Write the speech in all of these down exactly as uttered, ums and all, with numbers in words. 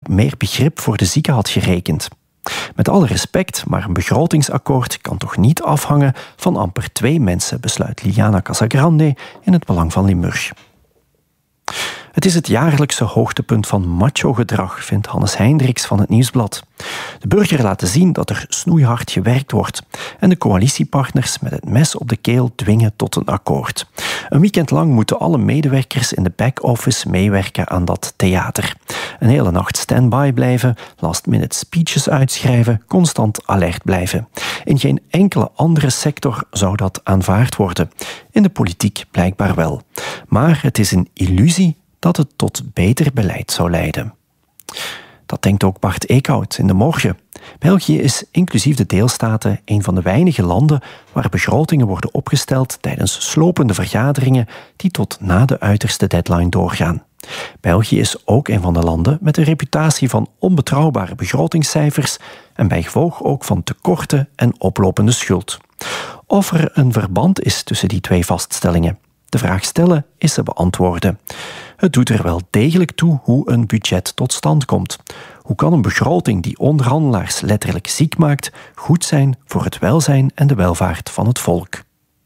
meer begrip voor de zieken had gerekend. Met alle respect, maar een begrotingsakkoord kan toch niet afhangen van amper twee mensen, besluit Liliana Casagrande in het Belang van Limburg. Het is het jaarlijkse hoogtepunt van macho-gedrag, vindt Hannes Heindriks van het Nieuwsblad. De burger laten zien dat er snoeihard gewerkt wordt en de coalitiepartners met het mes op de keel dwingen tot een akkoord. Een weekend lang moeten alle medewerkers in de back-office meewerken aan dat theater. Een hele nacht stand-by blijven, last-minute speeches uitschrijven, constant alert blijven. In geen enkele andere sector zou dat aanvaard worden. In de politiek blijkbaar wel. Maar het is een illusie dat het tot beter beleid zou leiden. Dat denkt ook Bart Eekhout in De Morgen. België is, inclusief de deelstaten, een van de weinige landen waar begrotingen worden opgesteld tijdens slopende vergaderingen die tot na de uiterste deadline doorgaan. België is ook een van de landen met een reputatie van onbetrouwbare begrotingscijfers en bijgevolg ook van tekorten en oplopende schuld. Of er een verband is tussen die twee vaststellingen. De vraag stellen is ze beantwoorden. Het doet er wel degelijk toe hoe een budget tot stand komt. Hoe kan een begroting die onderhandelaars letterlijk ziek maakt goed zijn voor het welzijn en de welvaart van het volk?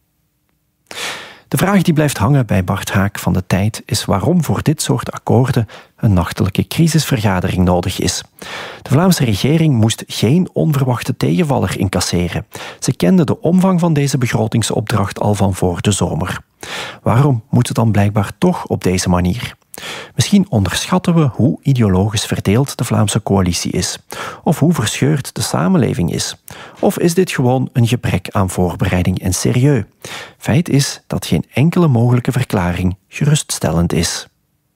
De vraag die blijft hangen bij Bart Haak van de Tijd is waarom voor dit soort akkoorden een nachtelijke crisisvergadering nodig is. De Vlaamse regering moest geen onverwachte tegenvaller incasseren. Ze kende de omvang van deze begrotingsopdracht al van voor de zomer. Waarom moet het dan blijkbaar toch op deze manier? Misschien onderschatten we hoe ideologisch verdeeld de Vlaamse coalitie is. Of hoe verscheurd de samenleving is. Of is dit gewoon een gebrek aan voorbereiding en serieus? Feit is dat geen enkele mogelijke verklaring geruststellend is.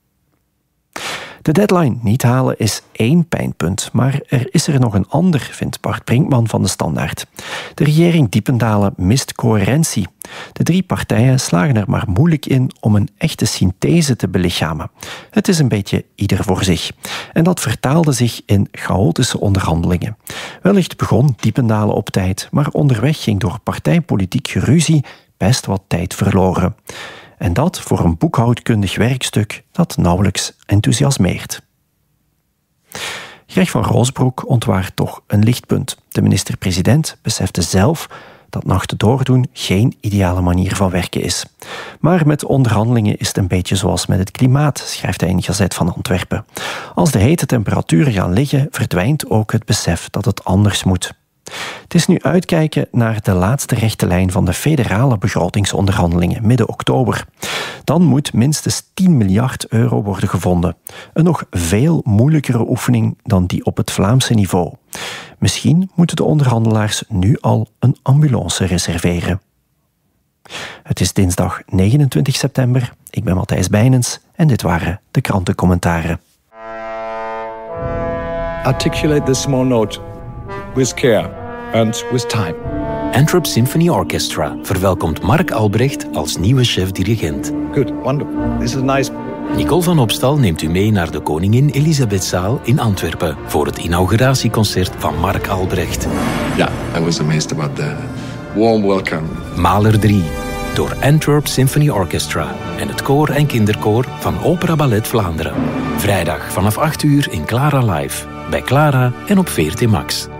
De deadline niet halen is één pijnpunt, maar er is er nog een ander, vindt Bart Brinkman van de Standaard. De regering Diependalen mist coherentie. De drie partijen slagen er maar moeilijk in om een echte synthese te belichamen. Het is een beetje ieder voor zich. En dat vertaalde zich in chaotische onderhandelingen. Wellicht begon Diependalen op tijd, maar onderweg ging door partijpolitiek geruzie best wat tijd verloren. En dat voor een boekhoudkundig werkstuk dat nauwelijks enthousiasmeert. Greg van Roosbroek ontwaart toch een lichtpunt. De minister-president besefte zelf dat nachten doordoen geen ideale manier van werken is. Maar met onderhandelingen is het een beetje zoals met het klimaat, schrijft hij in Gazet van Antwerpen. Als de hete temperaturen gaan liggen, verdwijnt ook het besef dat het anders moet. Het is nu uitkijken naar de laatste rechte lijn van de federale begrotingsonderhandelingen midden oktober. Dan moet minstens tien miljard euro worden gevonden. Een nog veel moeilijkere oefening dan die op het Vlaamse niveau. Misschien moeten de onderhandelaars nu al een ambulance reserveren. Het is dinsdag negenentwintig september. Ik ben Matthijs Bijnens en dit waren de krantencommentaren. Articulate the small note with care and with time. Antwerp Symphony Orchestra verwelkomt Mark Albrecht als nieuwe chef-dirigent. Good, wonderful. This is nice. Nicole van Opstal neemt u mee naar de Koningin Elisabethzaal in Antwerpen voor het inauguratieconcert van Mark Albrecht. Ja, yeah, I was amazed about the warm welcome. Mahler drie, door Antwerp Symphony Orchestra en het koor en kinderkoor van Opera Ballet Vlaanderen. Vrijdag vanaf acht uur in Clara Live, bij Clara en op V R T Max.